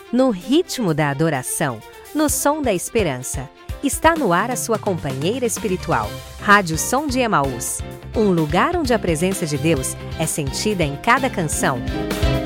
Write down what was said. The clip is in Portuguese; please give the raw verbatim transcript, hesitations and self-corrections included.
No ritmo da adoração, no som da esperança. Está no ar a sua companheira espiritual, Rádio Som de Emaús. Um lugar onde a presença de Deus é sentida em cada canção.